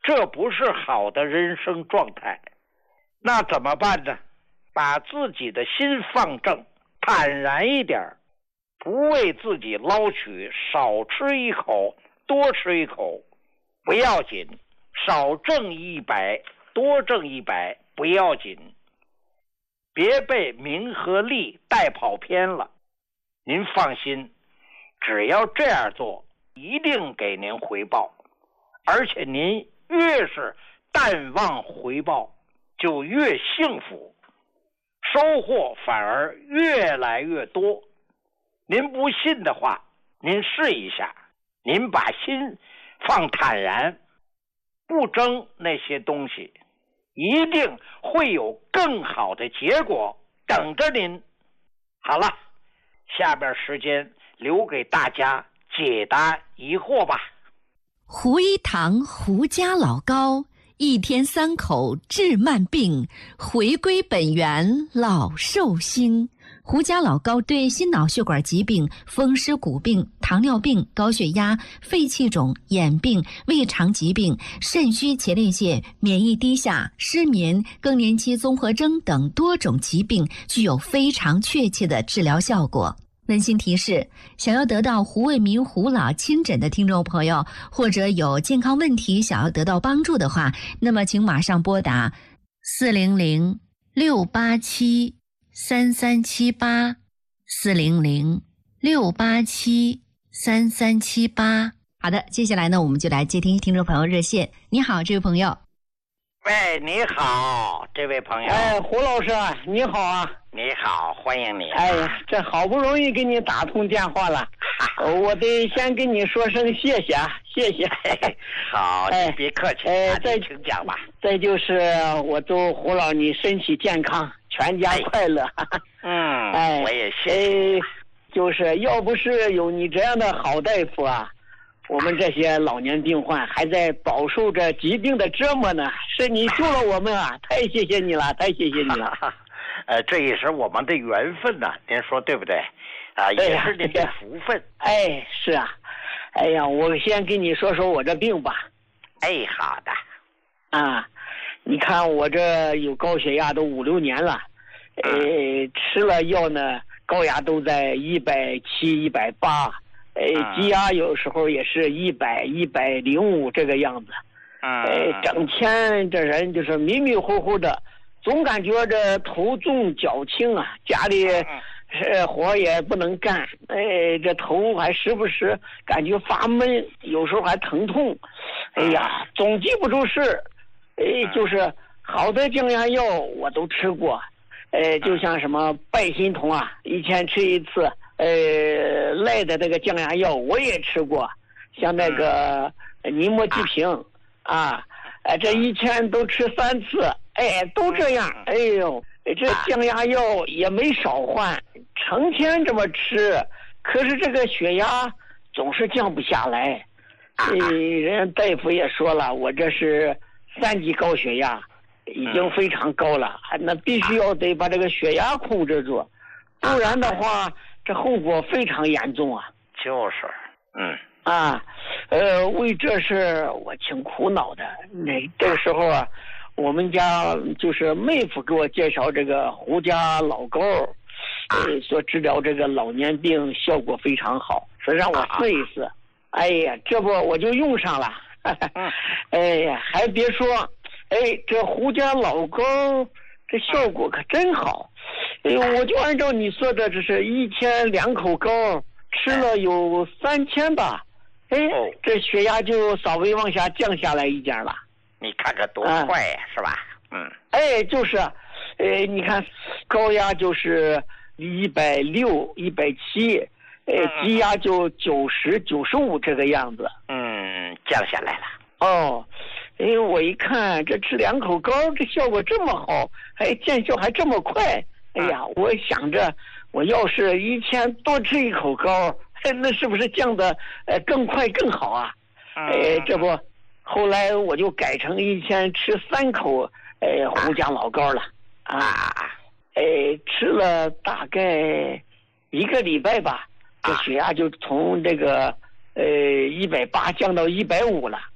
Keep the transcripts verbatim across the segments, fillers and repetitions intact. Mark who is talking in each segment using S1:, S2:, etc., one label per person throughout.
S1: 这不是好的人生状态。那怎么办呢？把自己的心放正，坦然一点，不为自己捞取，少吃一口多吃一口不要紧，少挣一百多挣一百不要紧，别被名和利带跑偏了。您放心，只要这样做，一定给您回报，而且您越是淡忘回报，就越幸福，收获反而越来越多。您不信的话，您试一下，您把心放坦然，不争那些东西，一定会有更好的结果等着您。好了，下边时间留给大家解答疑惑吧。
S2: 胡一堂胡家老高，一天三口治慢病，回归本源老寿星。胡家老高对心脑血管疾病、风湿骨病、糖尿病、高血压、肺气肿、眼病、胃肠疾病、肾虚前列腺、免疫低下、失眠、更年期综合征等多种疾病具有非常确切的治疗效果。温馨提示，想要得到胡卫民胡老亲诊的听众朋友，或者有健康问题想要得到帮助的话，那么请马上拨打四零零六八七三三七八四零零六八七三三七八。好的，接下来呢，我们就来接听听众朋友热线。你好，这位朋友。
S1: 喂，你好，这位朋友。
S3: 哎，胡老师，你好啊！
S1: 你好，欢迎你。
S3: 哎呀，这好不容易给你打通电话了，我得先跟你说声谢谢啊，谢谢。
S1: 好，
S3: 哎，
S1: 你别客气，
S3: 哎，
S1: 啊、
S3: 再
S1: 请讲吧。
S3: 再就是我祝胡老你身体健康，全家快乐。
S1: 哎、嗯，
S3: 哎，
S1: 我也谢谢。
S3: 哎，就是要不是有你这样的好大夫啊，我们这些老年病患还在饱受着疾病的折磨呢，是你救了我们啊！太谢谢你了，太谢谢你了。
S1: 呃，这也是我们的缘分呐、啊，您说对不对？啊、呃，也是您的福分。
S3: 哎，是啊。哎呀，我先跟你说说我这病吧。
S1: 哎，好的。
S3: 啊，你看我这有高血压都五六年了，呃，吃了药呢，高压都在一百七、一百八。哎，低压有时候也是一百、一百零五这个样子，哎，整天这人就是迷迷糊糊的，总感觉这头重脚轻啊，家里呃活也不能干，哎，这头还时不时感觉发闷，有时候还疼痛，哎呀，总记不住事，哎，就是好的降压药我都吃过，哎，就像什么拜心通啊，一天吃一次。呃，赖的这个降压药我也吃过，像那个尼莫济平啊，哎，这一天都吃三次，哎，都这样，哎呦，这降压药也没少换，成天这么吃，可是这个血压总是降不下来。哎，人大夫也说了，我这是三级高血压，已经非常高了，那必须要得把这个血压控制住，不然的话。这后果非常严重啊！
S1: 就是，嗯
S3: 啊，呃，为这事我挺苦恼的。那这个时候啊，我们家就是妹夫给我介绍这个胡家老高，呃，说治疗这个老年病效果非常好，说让我试一试。哎呀，这不我就用上了。哎呀，还别说，哎，这胡家老高这效果可真好。哎呦，我就按照你说的，这是一天两口膏，吃了有三天吧，哎，这血压就稍微往下降下来一点了。
S1: 你看这多快呀、啊，是吧？嗯，
S3: 哎，就是，呃，你看高压就是一百六、一百七，呃，低压就九十、九十五这个样子。
S1: 嗯，降下来了。
S3: 哦，哎，我一看这吃两口膏，这效果这么好，还见效还这么快。哎呀，我想着，我要是一天多吃一口膏，那是不是降的呃更快更好啊？哎，这不，后来我就改成一天吃三口，呃，胡家老膏了啊。哎，吃了大概一个礼拜吧，这血压就从这个呃一百八降到一百五了。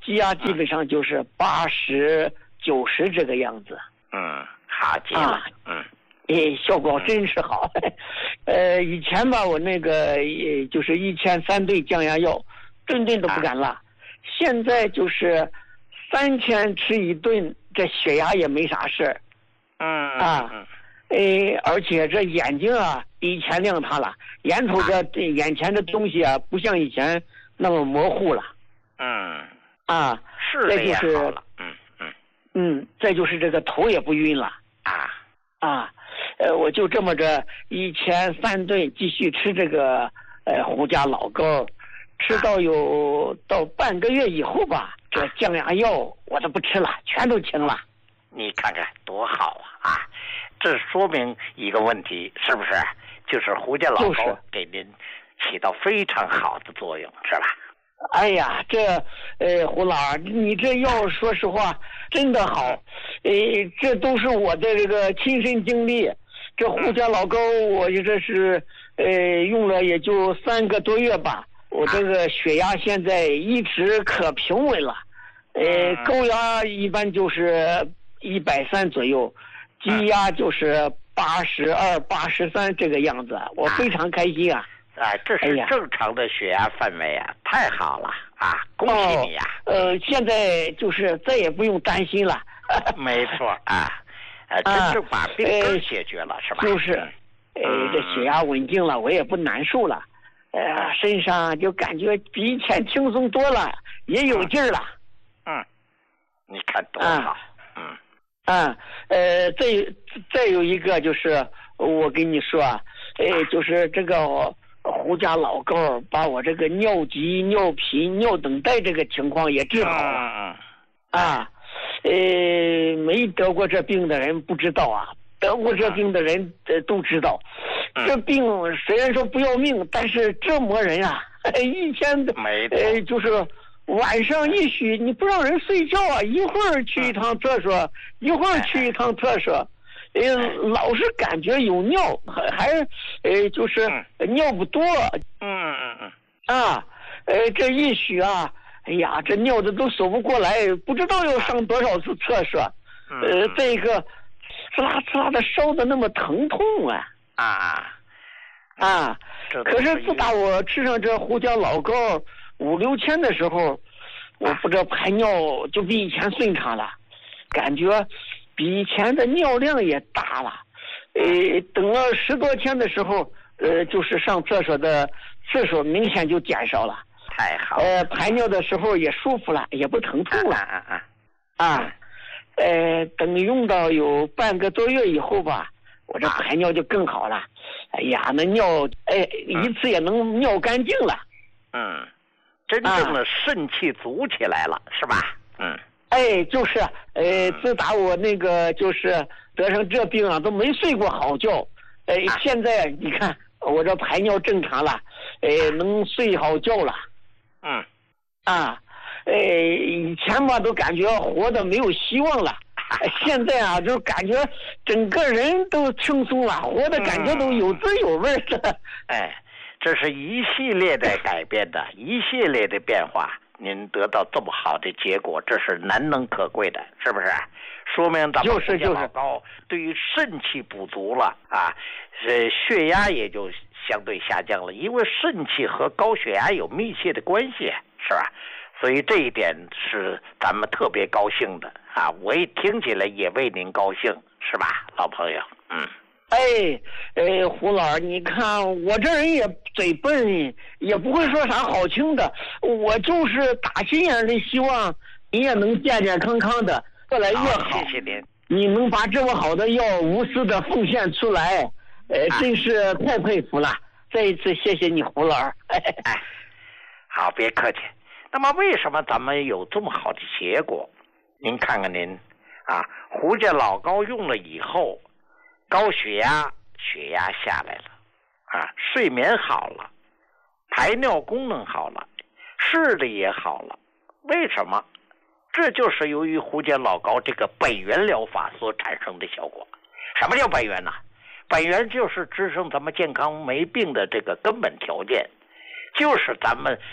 S3: 鸡鸭基本上就是八十九十这个样子。
S1: 嗯，好极了。嗯，
S3: 诶，效果真是好。呃，以前吧，我那个就是一天三顿降压药，顿顿都不敢落。啊、现在就是三天吃一顿，这血压也没啥事儿。
S1: 嗯
S3: 啊。嗯诶，而且这眼睛啊，比以前亮堂了，眼瞅着这眼前的东西啊，不像以前那么模糊了。
S1: 嗯，
S3: 啊，
S1: 是
S3: 这就是
S1: 了，嗯嗯
S3: 嗯，再就是这个头也不晕了
S1: 啊
S3: 啊，呃，我就这么着一天三顿继续吃这个呃胡家老膏，吃到有到半个月以后吧，这降压药我都不吃了，全都停了。
S1: 你看看多好啊！啊，这说明一个问题，是不是？就是胡家老膏给您起到非常好的作用，是吧？
S3: 哎呀，这呃，胡老儿，你这药说实话真的好，呃，这都是我的这个亲身经历。这胡家老膏，我这是呃用了也就三个多月吧，我这个血压现在一直可平稳了，呃，高压一般就是一百三左右，低压就是八十二、八十三这个样子，我非常开心啊！
S1: 啊，这是正常的血压范围啊，太好了啊！恭喜你呀、啊！
S3: 呃，现在就是再也不用担心了。
S1: 没错啊，呃，真正把病根解决了、呃、是吧？
S3: 就是，呃，这血压稳定了，我也不难受了，呃，身上就感觉比以前轻松多了，也有劲儿了。
S1: 嗯，你看多好。
S3: 啊、嗯。啊，呃，再再有一个就是我跟你说啊，呃，就是这个胡家老膏把我这个尿急、尿频、尿等待这个情况也治好了。啊，呃，没得过这病的人不知道啊，得过这病的人呃都知道，这病虽然说不要命，但是折磨人啊，一天的呃就是。晚上一宿你不让人睡觉啊，一会儿去一趟厕所，一会儿去一趟厕所，呃，老是感觉有尿，还还呃就是尿不多。
S1: 嗯嗯嗯。
S3: 啊，呃，这一宿啊，哎呀，这尿的都数不过来，不知道要上多少次厕所。呃，再一个，呲啦呲啦的烧的那么疼痛啊。
S1: 啊。
S3: 啊。可是自打我吃上这胡椒老膏。五六天的时候，我不知道排尿就比以前顺畅了，感觉比以前的尿量也大了。呃，等了十多天的时候，呃，就是上厕所的次数明显就减少了。
S1: 太好了。
S3: 呃，排尿的时候也舒服了，也不疼痛了。
S1: 啊啊
S3: 啊！啊，呃，等用到有半个多月以后吧，我这排尿就更好了。哎呀，那尿哎一次也能尿干净了。
S1: 嗯。真正的肾气足起来了、啊、是吧？嗯，
S3: 哎，就是呃自打我那个就是得上这病啊，都没睡过好觉。哎、呃啊、现在你看我这排尿正常了，呃能睡好觉了。
S1: 嗯
S3: 啊呃以前吧都感觉活的没有希望了，现在啊就感觉整个人都轻松了，活的感觉都有滋有味的、嗯、
S1: 哎，这是一系列的改变的，一系列的变化，您得到这么好的结果，这是难能可贵的，是不是？说明咱们胡椒老膏对于肾气补足了啊，是血压也就相对下降了，因为肾气和高血压有密切的关系，是吧？所以这一点是咱们特别高兴的啊！我一听起来也为您高兴，是吧，老朋友？嗯。
S3: 哎，哎，胡老儿，你看我这人也嘴笨，也不会说啥好听的，我就是打心眼里希望你也能健健康康的，越来越好。
S1: 谢谢您。
S3: 你能把这么好的药无私的奉献出来，呃，真是太佩服了。再一次谢谢你，胡老儿。
S1: 哎，好，别客气。那么为什么咱们有这么好的结果？您看看您啊，胡家老膏用了以后。高血压血压下来了啊，睡眠好了，排尿功能好了，视力也好了。为什么？这就是由于胡家老膏这个本源疗法所产生的效果。什么叫本源呢？本源就是支撑咱们健康没病的这个根本条件，就是咱们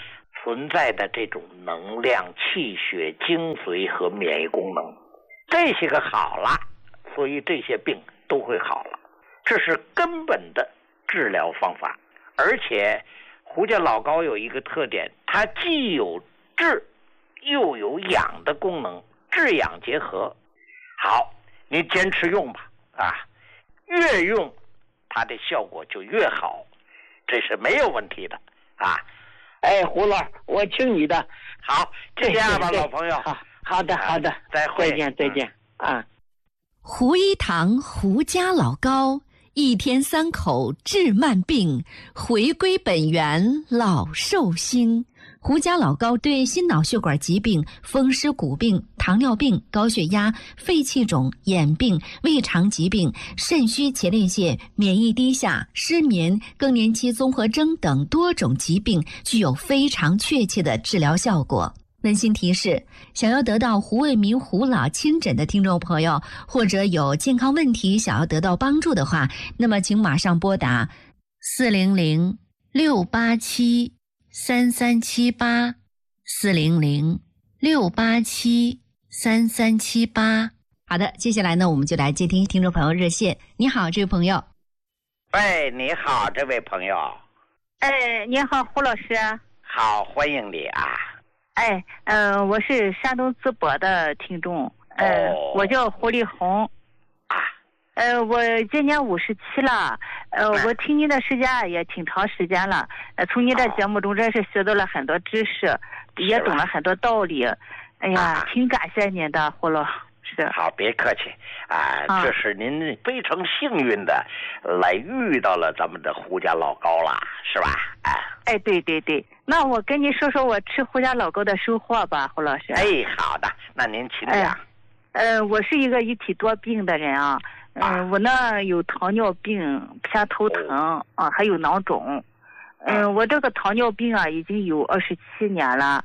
S1: 存在的这种能量、气血、精髓和免疫功能，这些个好了，所以这些病都会好了。这是根本的治疗方法。而且胡家老膏有一个特点，它既有治又有养的功能，治养结合。好，你坚持用吧，啊，越用它的效果就越好，这是没有问题的啊。
S3: 哎，胡老，我听你的。
S1: 好，就这样吧，老朋友。
S3: 好，好的，好的，
S1: 再会，
S3: 再见，再见、嗯、啊。
S2: 胡一堂胡家老膏，一天三口治慢病，回归本源老寿星。胡家老膏对心脑血管疾病、风湿骨病、糖尿病、高血压、肺气肿、眼病、胃肠疾病、肾虚前列腺、免疫低下、失眠、更年期综合征等多种疾病具有非常确切的治疗效果。温馨提示：想要得到胡卫民胡老亲诊的听众朋友，或者有健康问题想要得到帮助的话，那么请马上拨打四零零六八七三三七八四零零六八七三三七八。好的，接下来呢，我们就来接听听众朋友热线。你好，这位朋友。
S1: 喂，你好，这位朋友。
S4: 哎，你好，胡老师。
S1: 好，欢迎你啊。
S4: 哎，嗯、呃，我是山东淄博的听众，呃，
S1: 哦、
S4: 我叫胡丽红。
S1: 啊。
S4: 呃，我今年五十七了，呃，
S1: 哎、
S4: 我听您的时间也挺长时间了，呃，从您的节目中真是学到了很多知识，哦、也懂了很多道理。哎呀，啊、挺感谢您的，胡老师。
S1: 好，别客气啊，啊这是您非常幸运的来遇到了咱们的胡家老膏了，是吧？哎、啊，
S4: 哎，对对对，那我跟您说说我吃胡家老膏的收获吧，胡老师。
S1: 哎，好的，那您请讲。
S4: 哎、呃，我是一个一体多病的人啊。嗯、呃，我呢有糖尿病、偏头疼、哦、啊，还有囊肿。嗯、呃，我这个糖尿病啊已经有二十七年了。